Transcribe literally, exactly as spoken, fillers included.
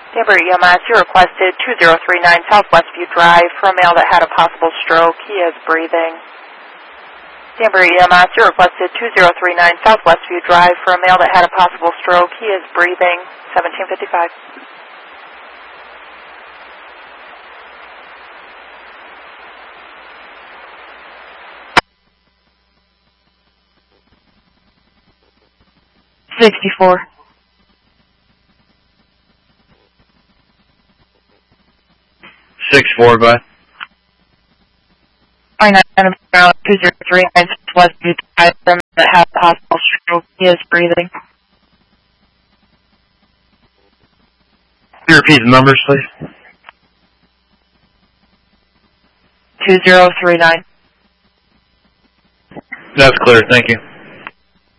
Danbury E M S, you requested two zero three nine Southwest View Drive for a male that had a possible stroke. He is breathing. Danbury E M S, you requested two zero three nine Southwest View Drive for a male that had a possible stroke. He is breathing. seventeen fifty-five. sixty-four. Six four, bud. I nine two zero three nine Southwest View Drive for a male that had a possible stroke. He is breathing. Can you repeat the numbers, please? two zero three nine. That's clear, thank you.